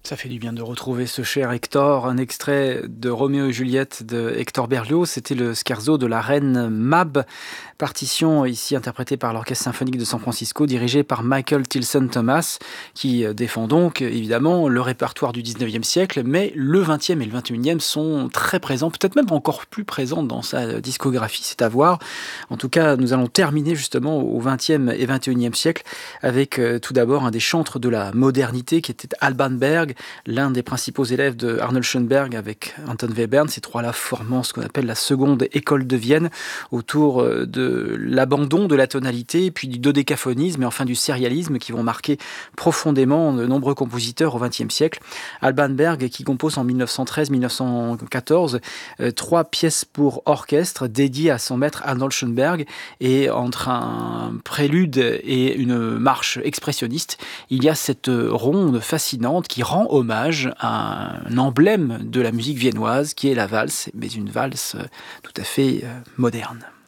Ça fait du bien de retrouver ce cher Hector, un extrait de Roméo et Juliette de Hector Berlioz. C'était le scherzo de la reine Mab, partition ici interprétée par l'Orchestre symphonique de San Francisco, dirigé par Michael Tilson Thomas, qui défend donc évidemment le répertoire du 19e siècle, mais le 20e et le 21e sont très présents, peut-être même encore plus présents dans sa discographie, c'est à voir. En tout cas, nous allons terminer justement au 20e et 21e siècle avec tout d'abord un des chantres de la modernité qui était Alban Berg, l'un des principaux élèves de Arnold Schoenberg avec Anton Webern, ces trois-là formant ce qu'on appelle la seconde école de Vienne, autour de l'abandon de la tonalité, puis du dodécaphonisme et enfin du sérialisme qui vont marquer profondément de nombreux compositeurs au XXe siècle. Alban Berg qui compose en 1913-1914 trois pièces pour orchestre dédiées à son maître Arnold Schoenberg, et entre un prélude et une marche expressionniste, il y a cette ronde fascinante qui rend hommage à un emblème de la musique viennoise qui est la valse, mais une valse tout à fait moderne.